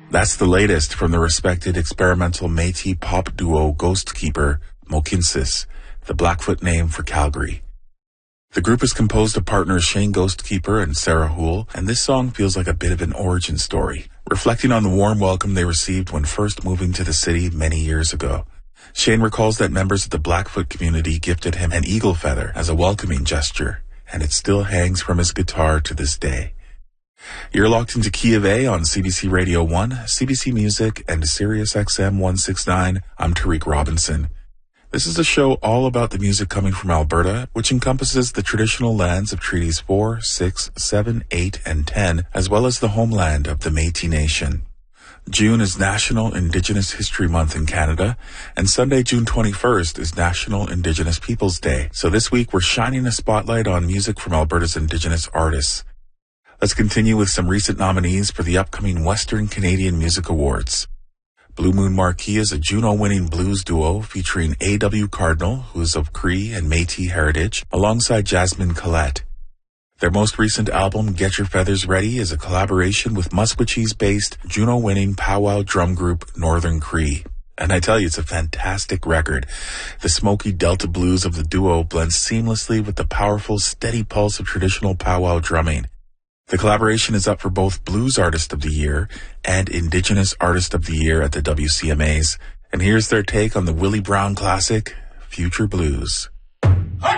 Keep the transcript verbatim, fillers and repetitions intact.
That's the latest from the respected experimental Métis pop duo Ghostkeeper, Mohkinstsis, the Blackfoot name for Calgary. The group is composed of partners Shane Ghostkeeper and Sarah Houle, and this song feels like a bit of an origin story, reflecting on the warm welcome they received when first moving to the city many years ago. Shane recalls that members of the Blackfoot community gifted him an eagle feather as a welcoming gesture, and it still hangs from his guitar to this day. You're locked into Key of A on C B C Radio one, C B C Music, and Sirius X M one sixty-nine. I'm Tariq Robinson. This is a show all about the music coming from Alberta, which encompasses the traditional lands of Treaties four, six, seven, eight, and ten, as well as the homeland of the Métis Nation. June is National Indigenous History Month in Canada, and Sunday, June twenty-first, is National Indigenous Peoples Day. So this week, we're shining a spotlight on music from Alberta's Indigenous artists. Let's continue with some recent nominees for the upcoming Western Canadian Music Awards. Blue Moon Marquee is a Juno-winning blues duo featuring A W Cardinal, who is of Cree and Métis heritage, alongside Jasmine Collette. Their most recent album, Get Your Feathers Ready, is a collaboration with Musqueam-based Juno-winning powwow drum group Northern Cree. And I tell you, it's a fantastic record. The smoky Delta blues of the duo blends seamlessly with the powerful, steady pulse of traditional powwow drumming. The collaboration is up for both Blues Artist of the Year and Indigenous Artist of the Year at the W C M As. And here's their take on the Willie Brown classic, Future Blues.